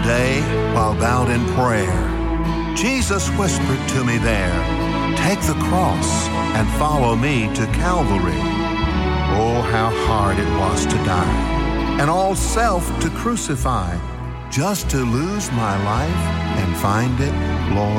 Day, while bowed in prayer, Jesus whispered to me there, "Take the cross and follow me to Calvary." Oh, how hard it was to die, and all self to crucify, just to lose my life and find it, Lord,